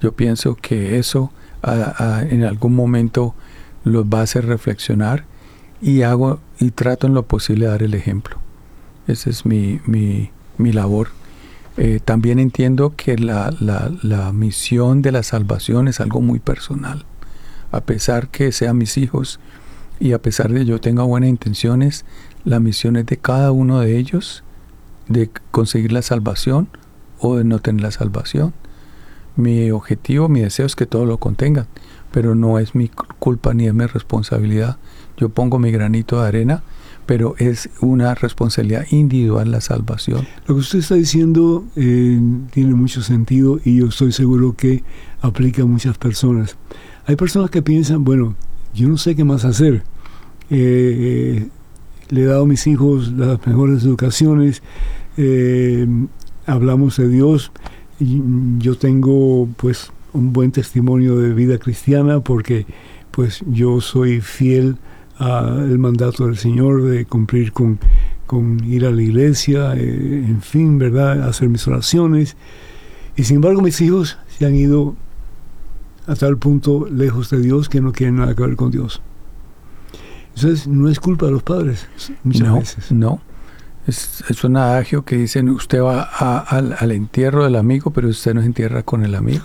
Yo pienso que eso en algún momento los va a hacer reflexionar, y trato en lo posible de dar el ejemplo. Esa es mi labor. También entiendo que la misión de la salvación es algo muy personal. A pesar que sean mis hijos y a pesar de que yo tenga buenas intenciones, la misión es de cada uno de ellos, de conseguir la salvación o de no tener la salvación. Mi objetivo, mi deseo es que todos lo contengan, pero no es mi culpa ni es mi responsabilidad. Yo pongo mi granito de arena, pero es una responsabilidad individual la salvación. Lo que usted está diciendo tiene mucho sentido, y yo estoy seguro que aplica a muchas personas. Hay personas que piensan, bueno, yo no sé qué más hacer. Le he dado a mis hijos las mejores educaciones, hablamos de Dios, y yo tengo pues un buen testimonio de vida cristiana porque pues yo soy fiel al mandato del Señor de cumplir con ir a la iglesia, en fin, ¿verdad?, hacer mis oraciones. Y sin embargo mis hijos se han ido a tal punto lejos de Dios que no quieren nada que ver con Dios. Entonces no es culpa de los padres muchas veces. No, es un adagio que dicen: usted va al entierro del amigo, pero usted no se entierra con el amigo.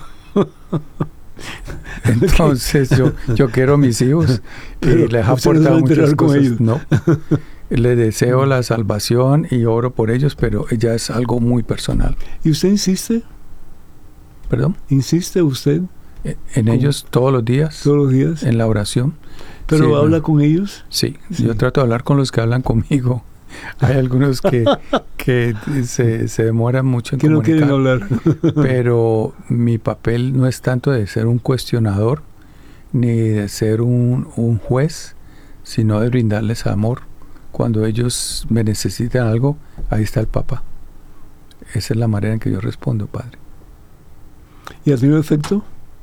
Entonces yo quiero a mis hijos y les ha aportado muchas cosas. Ellos. No, les deseo la salvación y oro por ellos, pero ya es algo muy personal. ¿Y usted insiste? ¿Perdón? ¿Insiste usted? En ellos todos los días. ¿Todos los días? En la oración. ¿Pero sí, habla con ellos? Sí, yo trato de hablar con los que hablan conmigo. Hay algunos que se demoran mucho en que comunicar. no quieren hablar. Pero mi papel no es tanto de ser un cuestionador ni de ser un juez, sino de brindarles amor. Cuando ellos me necesitan algo, ahí está el papá. Esa es la manera en que yo respondo, padre. ¿Y ha tenido efecto?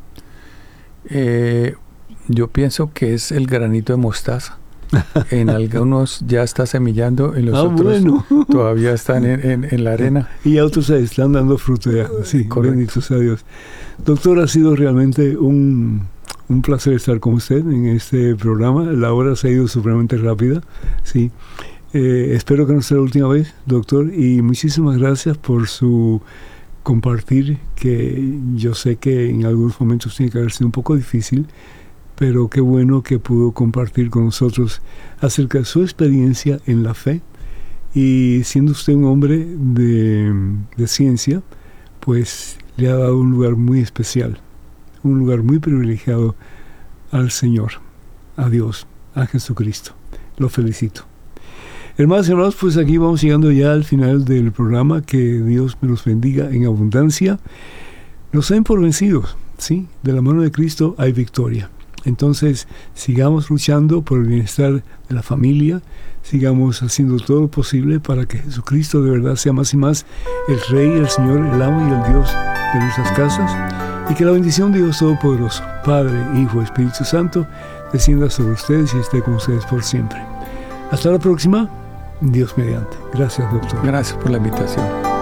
Yo pienso que es el granito de mostaza. En algunos ya está semillando, en los otros todavía están en la arena. Y ya otros se están dando fruto ya. Sí, bendito sea Dios. Doctor, ha sido realmente un placer estar con usted en este programa. La hora se ha ido supremamente rápida. Sí. Espero que no sea la última vez, doctor, y muchísimas gracias por su compartir, que yo sé que en algunos momentos tiene que haber sido un poco difícil, pero qué bueno que pudo compartir con nosotros acerca de su experiencia en la fe. Y siendo usted un hombre de ciencia, pues le ha dado un lugar muy especial, un lugar muy privilegiado al Señor, a Dios, a Jesucristo. Lo felicito. Hermanos y hermanos, pues aquí vamos llegando ya al final del programa. Que Dios me los bendiga en abundancia. Nos den por vencidos, ¿sí? De la mano de Cristo hay victoria. Entonces, sigamos luchando por el bienestar de la familia, sigamos haciendo todo lo posible para que Jesucristo de verdad sea más y más el Rey, el Señor, el amo y el Dios de nuestras casas, y que la bendición de Dios Todopoderoso, Padre, Hijo, Espíritu Santo, descienda sobre ustedes y esté con ustedes por siempre. Hasta la próxima, Dios mediante. Gracias, doctor. Gracias por la invitación.